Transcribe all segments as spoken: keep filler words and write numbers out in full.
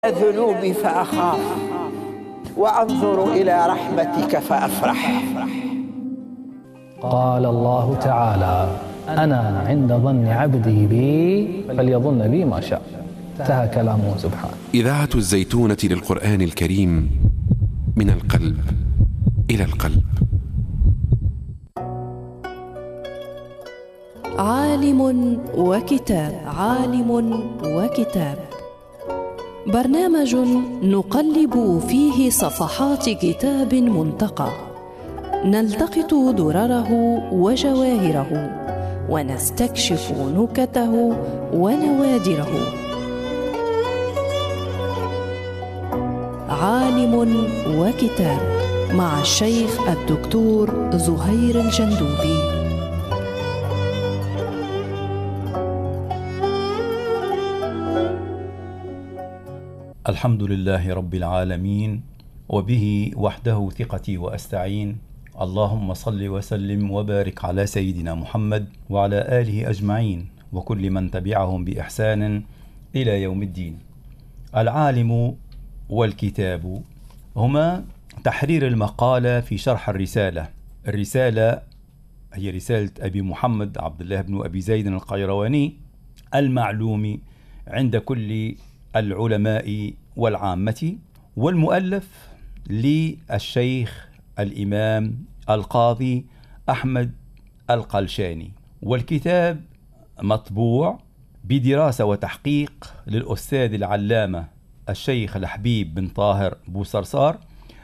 الذنوب فأخاف وأنظر إلى رحمتك فأفرح. قال الله تعالى: أنا عند ظن عبدي بي فليظن بي ما شاء. انتهى كلامه سبحانه. إذاعة الزيتونة للقرآن الكريم، من القلب إلى القلب. عالم وكتاب، عالم وكتاب، برنامج نقلب فيه صفحات كتاب منتقى، نلتقط درره وجواهره، ونستكشف نكته ونوادره. عالم وكتاب مع الشيخ الدكتور زهير الجندوبي. الحمد لله رب العالمين، وبه وحده ثقتي وأستعين. اللهم صل وسلم وبارك على سيدنا محمد وعلى آله أجمعين وكل من تبعهم بإحسان إلى يوم الدين. العالم والكتاب هما تحرير المقالة في شرح الرسالة. الرسالة هي رسالة أبي محمد عبد الله بن أبي زيد القيرواني المعلوم عند كل العلماء والعامة، والمؤلف للشيخ الإمام القاضي أحمد القلشاني، والكتاب مطبوع بدراسة وتحقيق للأستاذ العلامة الشيخ الحبيب بن طاهر بوصرصار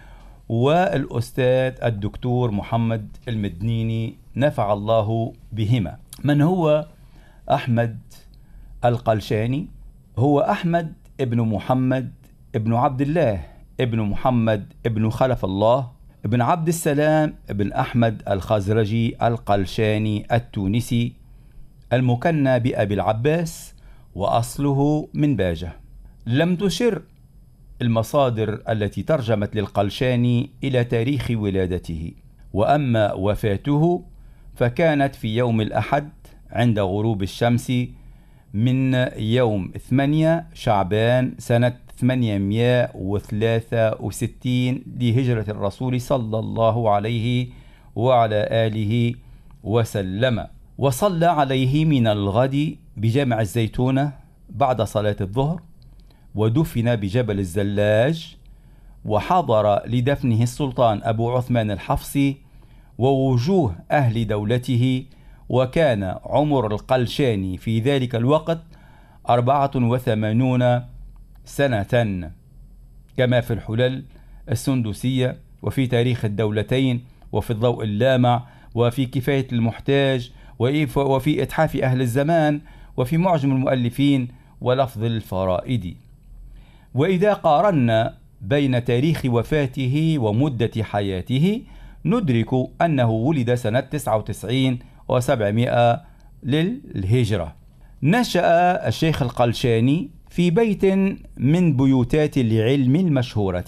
والأستاذ الدكتور محمد المدنيني نفع الله بهما. من هو أحمد القلشاني؟ هو أحمد ابن محمد ابن عبد الله ابن محمد ابن خلف الله ابن عبد السلام ابن أحمد الخزرجي القلشاني التونسي، المكنى بأبي العباس، وأصله من باجة. لم تشر المصادر التي ترجمت للقلشاني إلى تاريخ ولادته، وأما وفاته فكانت في يوم الأحد عند غروب الشمس من يوم ثمانية شعبان سنة ثمانمائة وثلاثة وستين لهجرة الرسول صلى الله عليه وعلى آله وسلم، وصلى عليه من الغد بجامع الزيتونة بعد صلاة الظهر، ودفن بجبل الزلاج، وحضر لدفنه السلطان أبو عثمان الحفصي ووجوه أهل دولته. وكان عمر القلشاني في ذلك الوقت أربعة وثمانون سنة، كما في الحلل السندسية وفي تاريخ الدولتين وفي الضوء اللامع وفي كفاية المحتاج وفي إتحاف أهل الزمان وفي معجم المؤلفين ولفظ الفرائد. وإذا قارنا بين تاريخ وفاته ومدة حياته ندرك أنه ولد سنة تسعة وتسعين وسبعمائة للهجرة. نشأ الشيخ القلشاني في بيت من بيوتات العلم المشهورة،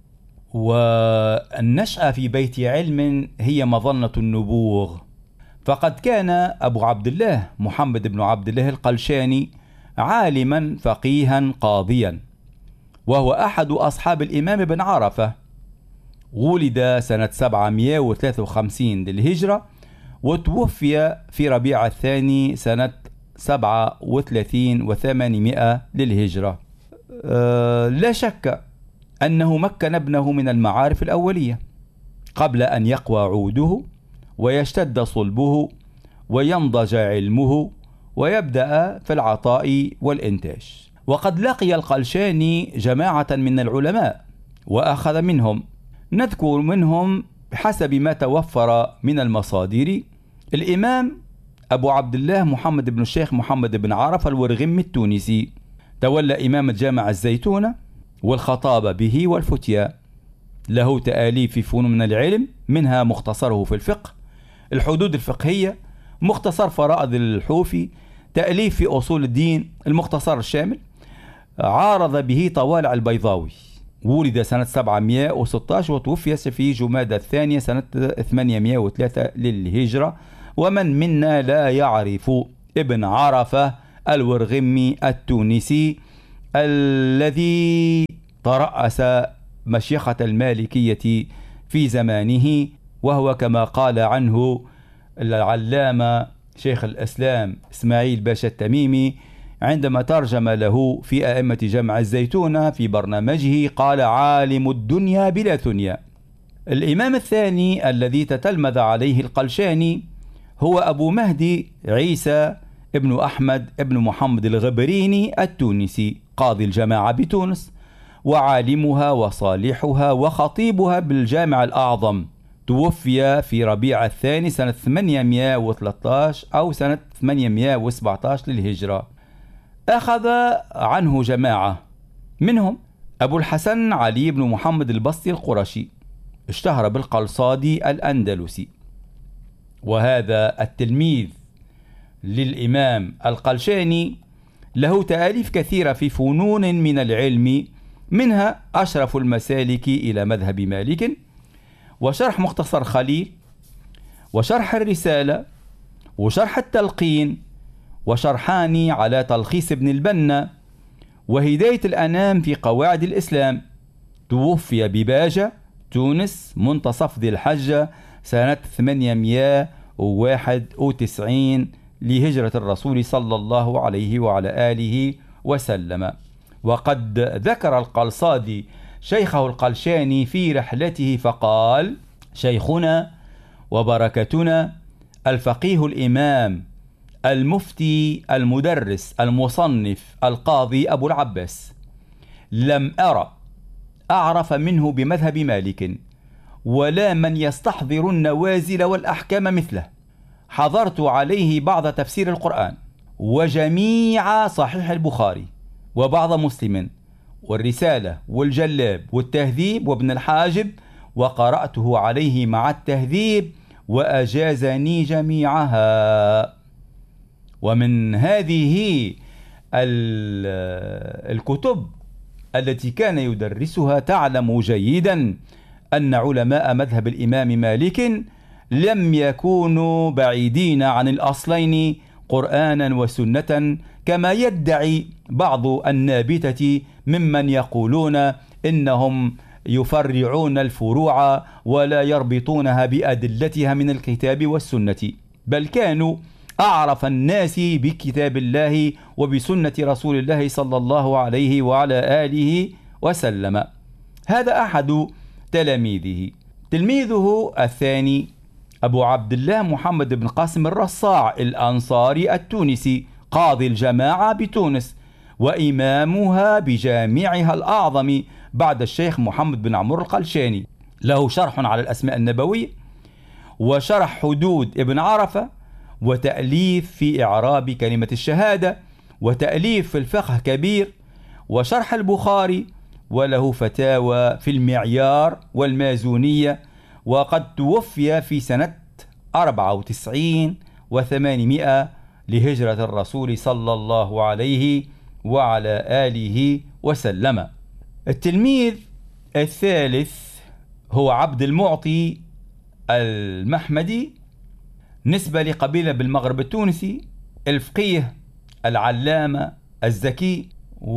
والنشأة في بيت علم هي مظنة النبوغ، فقد كان أبو عبد الله محمد بن عبد الله القلشاني عالما فقيها قاضيا، وهو أحد أصحاب الإمام بن عرفة. ولد سنة سبعمائة وثلاثة وخمسين للهجرة، وتوفي في ربيع الثاني سنة سبعة وثلاثين وثمانمائة للهجرة. أه لا شك أنه مكن ابنه من المعارف الأولية قبل أن يقوى عوده ويشتد صلبه وينضج علمه ويبدأ في العطاء والإنتاج. وقد لقي القلشاني جماعة من العلماء وأخذ منهم. نذكر منهم بحسب ما توفر من المصادر: الإمام أبو عبد الله محمد بن الشيخ محمد بن عرفة الورغمي التونسي، تولى إمامة جامع الزيتونة والخطابة به والفتيا، له تآليف في فنون من العلم، منها مختصره في الفقه، الحدود الفقهية، مختصر فرائض الحوفي، تأليف في أصول الدين، المختصر الشامل، عارض به طوالع البيضاوي. ولد سنة سبعمائة وستة عشر وتوفي في جمادى الثانية سنة ثمانمائة وثلاثة للهجرة. ومن منا لا يعرف ابن عرفة الورغمي التونسي الذي ترأس مشيخة المالكية في زمانه، وهو كما قال عنه العلامة شيخ الإسلام إسماعيل باشا التميمي عندما ترجم له في أئمة جمع الزيتونة في برنامجه، قال: عالم الدنيا بلا ثنيا. الإمام الثاني الذي تتلمذ عليه القلشاني هو أبو مهدي عيسى ابن أحمد ابن محمد الغبريني التونسي، قاضي الجماعة بتونس وعالمها وصالحها وخطيبها بالجامع الأعظم. توفي في ربيع الثاني سنة ثمانمئة وثلاثة عشر أو سنة ثمانمئة وسبعة عشر للهجرة. أخذ عنه جماعة، منهم أبو الحسن علي بن محمد البسطي القرشي، اشتهر بالقلصادي الأندلسي، وهذا التلميذ للإمام القلشاني له تآليف كثيرة في فنون من العلم، منها أشرف المسالك إلى مذهب مالك، وشرح مختصر خليل، وشرح الرسالة، وشرح التلقين، وشرحان على تلخيص ابن البنا، وهداية الأنام في قواعد الإسلام. توفي بباجة تونس منتصف ذي الحجة سنة ثمانمئة وواحد وتسعين لهجرة الرسول صلى الله عليه وعلى آله وسلم. وقد ذكر القلصادي شيخه القلشاني في رحلته فقال: شيخنا وبركتنا الفقيه الإمام المفتي المدرس المصنف القاضي أبو العباس، لم أرى أعرف منه بمذهب مالك، ولا من يستحضر النوازل والأحكام مثله. حضرت عليه بعض تفسير القرآن، وجميع صحيح البخاري، وبعض مسلم، والرسالة، والجلاب، والتهذيب، وابن الحاجب، وقرأته عليه مع التهذيب، وأجازني جميعها. ومن هذه الكتب التي كان يدرسها تعلم جيدا أن علماء مذهب الإمام مالك لم يكونوا بعيدين عن الأصلين قرآنا وسنة، كما يدعي بعض النابتة ممن يقولون إنهم يفرعون الفروع ولا يربطونها بأدلتها من الكتاب والسنة، بل كانوا أعرف الناس بكتاب الله وبسنة رسول الله صلى الله عليه وعلى آله وسلم. هذا أحد تلاميذه. تلميذه الثاني أبو عبد الله محمد بن قاسم الرصاع الأنصاري التونسي، قاضي الجماعة بتونس وإمامها بجامعها الأعظم بعد الشيخ محمد بن عمرو القلشاني، له شرح على الأسماء النبوية، وشرح حدود ابن عرفة، وتأليف في إعراب كلمة الشهادة، وتأليف في الفقه كبير، وشرح البخاري، وله فتاوى في المعيار والمازونية. وقد توفي في سنة أربعة وتسعين وثمانمائة لهجرة الرسول صلى الله عليه وعلى آله وسلم. التلميذ الثالث هو عبد المعطي المحمدي، نسبة لقبيلة بالمغرب التونسي، الفقيه العلامة الزكي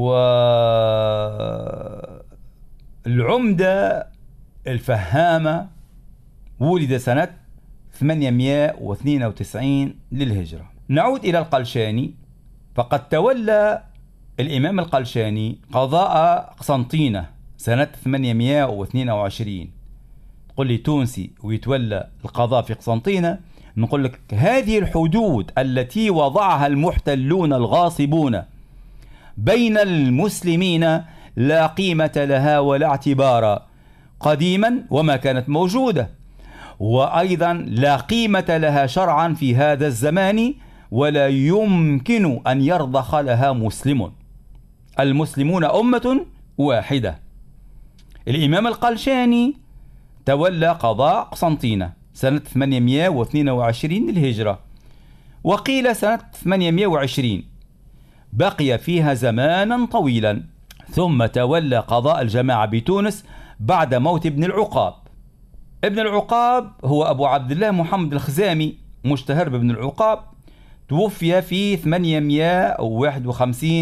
والعمدة الفهامة. ولد سنة ثمانمائة واثنين وتسعين للهجرة. نعود إلى القلشاني، فقد تولى الإمام القلشاني قضاء قسنطينة سنة ثمانمائة واثنين وعشرين. تقول لي تونسي ويتولى القضاء في قسنطينة، نقول لك هذه الحدود التي وضعها المحتلون الغاصبون بين المسلمين لا قيمة لها ولا اعتبار قديما وما كانت موجودة، وأيضا لا قيمة لها شرعا في هذا الزمان، ولا يمكن أن يرضخ لها مسلم. المسلمون أمة واحدة. الإمام القلشاني تولى قضاء قسنطينة سنة ثمانمائة واثنين وعشرين للهجرة، وقيل سنة ثمانمائة وعشرين، بقي فيها زمانا طويلا، ثم تولى قضاء الجماعة بتونس بعد موت ابن العقاب. ابن العقاب هو أبو عبد الله محمد الخزامي، مشتهر بابن العقاب، توفي في ثمانمائة وواحد وخمسين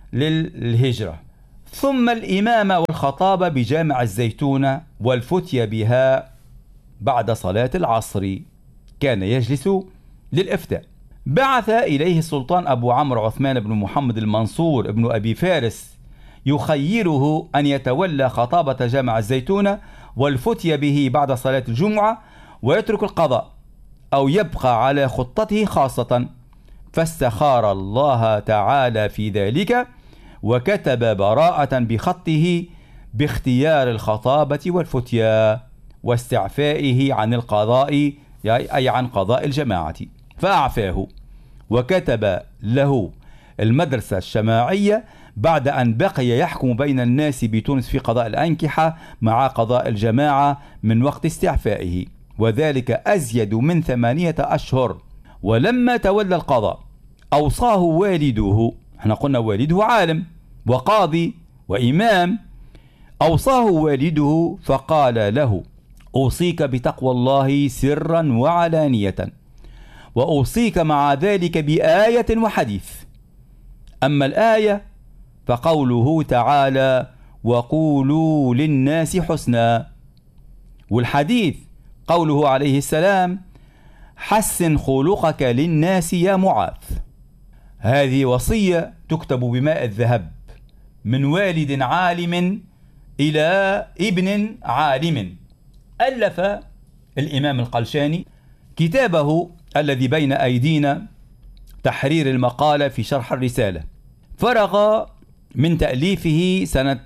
للهجرة. ثم الإمامة والخطابة بجامع الزيتونة والفتية بها بعد صلاة العصر، كان يجلس للإفتاء. بعث إليه السلطان أبو عمرو عثمان بن محمد المنصور بن أبي فارس يخيره أن يتولى خطابة جامع الزيتونة والفتية به بعد صلاة الجمعة ويترك القضاء، أو يبقى على خطته خاصة، فاستخار الله تعالى في ذلك وكتب براءة بخطه باختيار الخطابة والفتية واستعفائه عن القضاء، أي عن قضاء الجماعة، فأعفاه وكتب له المدرسة الشماعية بعد أن بقي يحكم بين الناس بتونس في قضاء الأنكحة مع قضاء الجماعة من وقت استعفائه، وذلك أزيد من ثمانية أشهر. ولما تولى القضاء أوصاه والده، احنا قلنا والده عالم وقاضي وإمام، أوصاه والده فقال له: أوصيك بتقوى الله سرا وعلانية، وأوصيك مع ذلك بآية وحديث. أما الآية فقوله تعالى: وقولوا للناس حسنا، والحديث قوله عليه السلام: حسن خلقك للناس يا معاذ. هذه وصية تكتب بماء الذهب من والد عالم إلى ابن عالم. ألف الإمام القلشاني كتابه الذي بين أيدينا تحرير المقالة في شرح الرسالة، فرغ من تأليفه سنة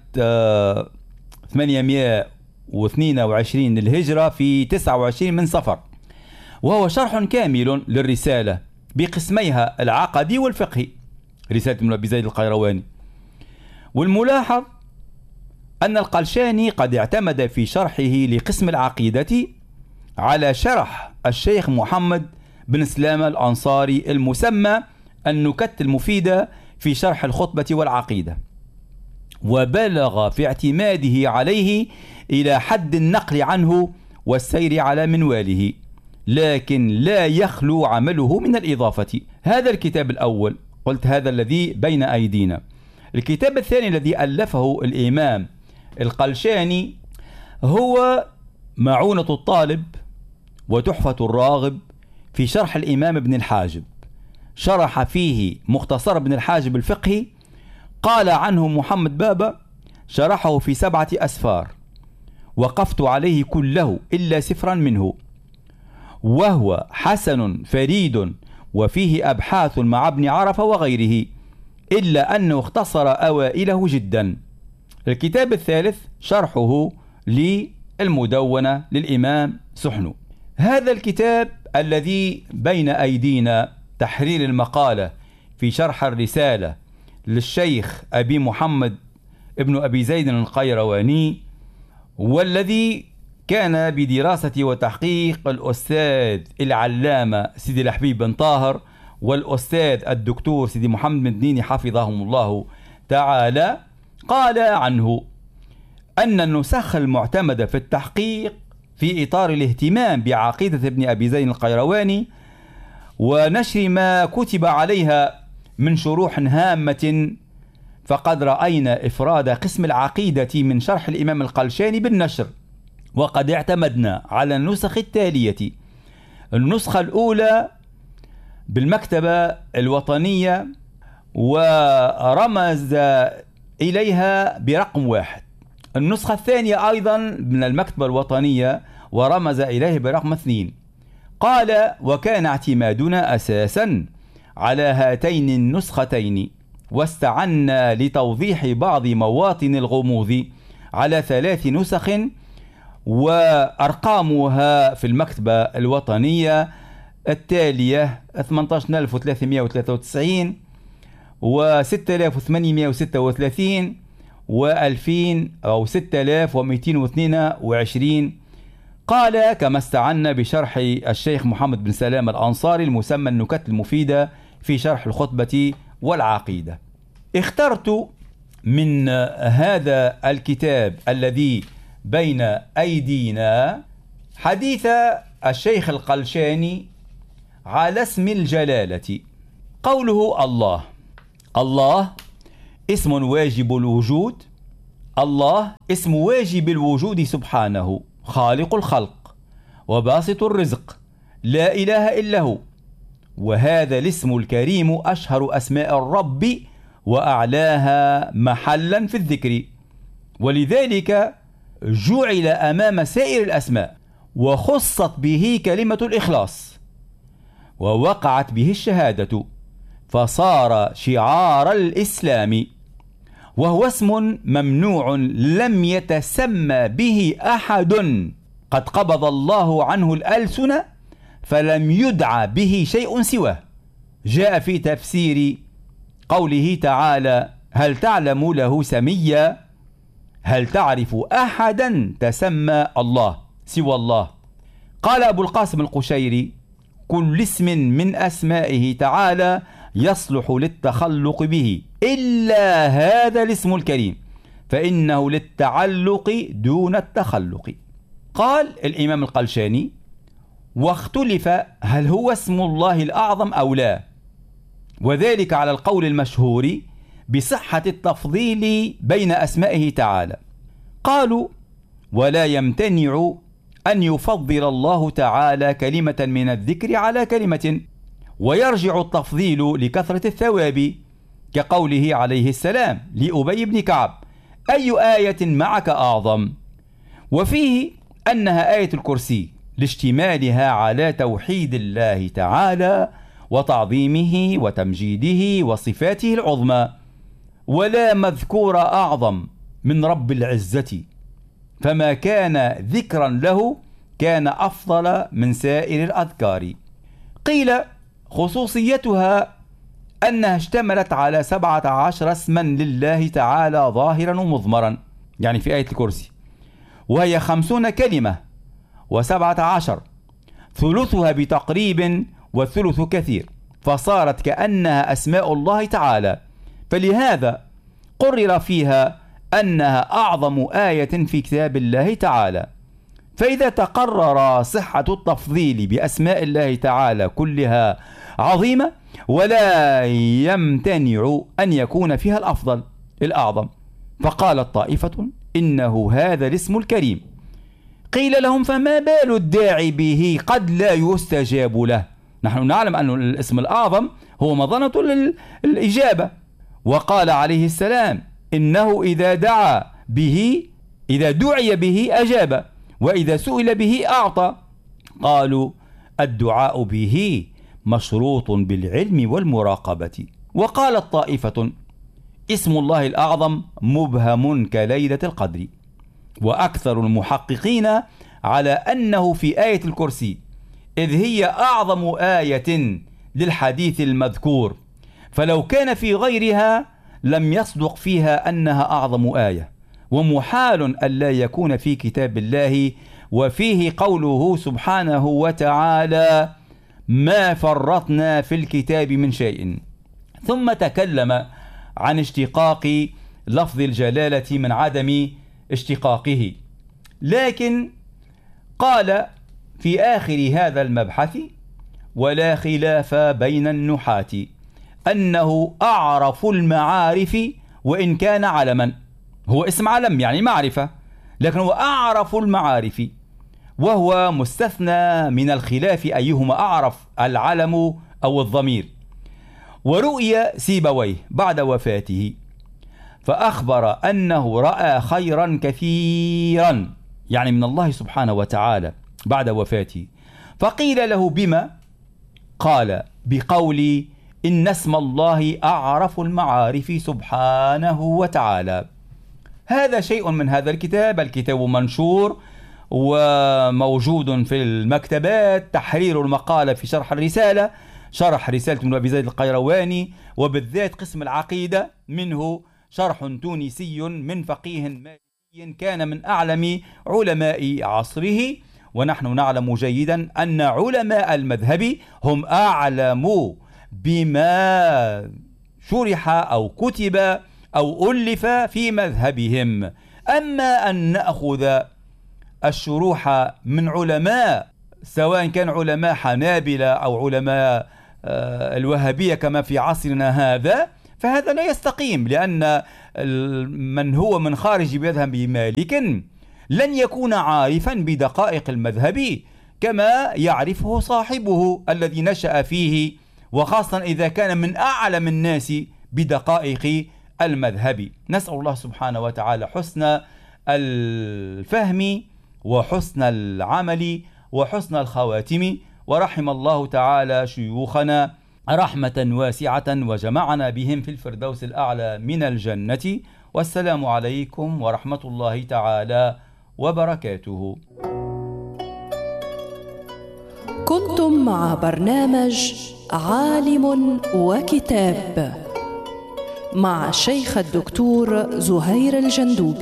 ثمانمائة واثنين وعشرين للهجرة في تسعة وعشرين من صفر، وهو شرح كامل للرسالة بقسميها العقدي والفقهي، رسالة ابن أبي زيد القيرواني. والملاحظ أن القلشاني قد اعتمد في شرحه لقسم العقيدة على شرح الشيخ محمد بن سلامة الأنصاري المسمى النكت المفيدة في شرح الخطبة والعقيدة، وبلغ في اعتماده عليه إلى حد النقل عنه والسير على منواله، لكن لا يخلو عمله من الإضافة. هذا الكتاب الأول قلت هذا الذي بين أيدينا. الكتاب الثاني الذي ألفه الإمام القلشاني هو معونة الطالب وتحفة الراغب في شرح الإمام ابن الحاجب، شرح فيه مختصر ابن الحاجب الفقهي، قال عنه محمد بابا: شرحه في سبعة أسفار، وقفت عليه كله إلا سفرا منه، وهو حسن فريد وفيه أبحاث مع ابن عرفة وغيره، إلا أنه اختصر أوائله جدا. الكتاب الثالث شرحه للمدونة للإمام سحنو. هذا الكتاب الذي بين أيدينا تحرير المقالة في شرح الرسالة للشيخ أبي محمد ابن أبي زيد القيرواني، والذي كان بدراسة وتحقيق الأستاذ العلامة سيدي الحبيب بن طاهر والأستاذ الدكتور سيدي محمد بن ديني حفظهم الله تعالى، قال عنه أن النسخ المعتمدة في التحقيق في إطار الاهتمام بعقيدة ابن أبي زيد القيرواني ونشر ما كتب عليها من شروح هامة، فقد رأينا إفراد قسم العقيدة من شرح الإمام القلشاني بالنشر، وقد اعتمدنا على النسخ التالية: النسخة الأولى بالمكتبة الوطنية ورمز إليها برقم واحد، النسخة الثانية أيضا من المكتبة الوطنية ورمز إليه برقم اثنين. قال: وكان اعتمادنا أساسا على هاتين النسختين، واستعنا لتوضيح بعض مواطن الغموض على ثلاث نسخ، وأرقامها في المكتبة الوطنية التالية: ثمانية عشر ألف وثلاثمائة وثلاثة وتسعين وستة آلاف وثمانمائة وستة وثلاثين وألفين أو ستة آلاف ومئتين واثنين وعشرين. قال: كما استعنا بشرح الشيخ محمد بن سلام الأنصاري المسمى النكت المفيدة في شرح الخطبة والعقيدة. اخترت من هذا الكتاب الذي بين أيدينا حديث الشيخ القلشاني على اسم الجلالة. قوله الله: الله اسم واجب الوجود. الله اسم واجب الوجود سبحانه، خالق الخلق وباسط الرزق، لا إله إلا هو. وهذا الاسم الكريم أشهر أسماء الرب وأعلاها محلا في الذكر، ولذلك جعل أمام سائر الأسماء، وخصت به كلمة الإخلاص، ووقعت به الشهادة، فصار شعار الإسلام. وهو اسم ممنوع لم يتسمى به أحد، قد قبض الله عنه الألسن فلم يدعى به شيء سواه. جاء في تفسير قوله تعالى: هل تعلم له سميا؟ هل تعرف أحدا تسمى الله سوى الله؟ قال أبو القاسم القشيري: كل اسم من أسمائه تعالى يصلح للتخلق به إلا هذا الاسم الكريم، فإنه للتعلق دون التخلق. قال الإمام القلشاني: واختلف هل هو اسم الله الأعظم أو لا، وذلك على القول المشهور بصحة التفضيل بين أسمائه تعالى. قالوا: ولا يمتنع أن يفضل الله تعالى كلمة من الذكر على كلمة، ويرجع التفضيل لكثرة الثواب، كقوله عليه السلام لأبي بن كعب: أي آية معك أعظم؟ وفيه أنها آية الكرسي لاشتمالها على توحيد الله تعالى وتعظيمه وتمجيده وصفاته العظمى. ولا مذكور أعظم من رب العزة، فما كان ذكرا له كان أفضل من سائر الأذكار. قيل خصوصيتها أنها اشتملت على سبعة عشر اسما لله تعالى ظاهرا ومضمرا، يعني في آية الكرسي، وهي خمسون كلمة وسبعة عشر، ثلثها بتقريب والثلث كثير، فصارت كأنها أسماء الله تعالى. فلهذا قرر فيها أنها أعظم آية في كتاب الله تعالى. فإذا تقرر صحة التفضيل بأسماء الله تعالى كلها عظيمة، ولا يمتنع أن يكون فيها الأفضل الأعظم. فقالت طائفة: إنه هذا الاسم الكريم. قيل لهم: فما بال الداعي به قد لا يستجاب له؟ نحن نعلم أن الاسم الأعظم هو مظنة الإجابة. وقال عليه السلام: إنه إذا دعا به إذا دعي به أجاب، وإذا سئل به أعطى. قالوا: الدعاء به مشروط بالعلم والمراقبة. وقالت طائفة: اسم الله الأعظم مبهم كليلة القدر. وأكثر المحققين على أنه في آية الكرسي، إذ هي أعظم آية للحديث المذكور، فلو كان في غيرها لم يصدق فيها أنها أعظم آية، ومحال ألا يكون في كتاب الله وفيه قوله سبحانه وتعالى: ما فرطنا في الكتاب من شيء. ثم تكلم عن اشتقاق لفظ الجلالة من عدم اشتقاقه، لكن قال في آخر هذا المبحث: ولا خلاف بين النحاة أنه أعرف المعارف وإن كان علما. هو اسم علم يعني معرفة، لكن هو أعرف المعارف، وهو مستثنى من الخلاف أيهما أعرف، العلم أو الضمير. ورؤي سيبويه بعد وفاته فأخبر أنه رأى خيرا كثيرا، يعني من الله سبحانه وتعالى بعد وفاته. فقيل له: بما؟ قال: بقولي إن اسم الله أعرف المعارف سبحانه وتعالى. هذا شيء من هذا الكتاب. الكتاب منشور وموجود في المكتبات. تحرير المقالة في شرح الرسالة، شرح رسالة ابن أبي زيد القيرواني، وبالذات قسم العقيدة، منه شرح تونسي من فقيه مالكي كان من أعلم علماء عصره. ونحن نعلم جيدا أن علماء المذهب هم أعلم بما شرح أو كتب أو ألف في مذهبهم. أما أن نأخذ الشروح من علماء، سواء كان علماء حنابلة أو علماء الوهابية كما في عصرنا هذا، فهذا لا يستقيم، لأن من هو من خارج مذهب مالك لن يكون عارفا بدقائق المذهب كما يعرفه صاحبه الذي نشأ فيه، وخاصة إذا كان من أعلم الناس بدقائق المذهب. نسأل الله سبحانه وتعالى حسن الفهم وحسن العمل وحسن الخواتم، ورحم الله تعالى شيوخنا رحمة واسعة وجمعنا بهم في الفردوس الأعلى من الجنة. والسلام عليكم ورحمة الله تعالى وبركاته. كنتم مع برنامج عالم وكتاب مع الشيخ الدكتور زهير الجندوبي.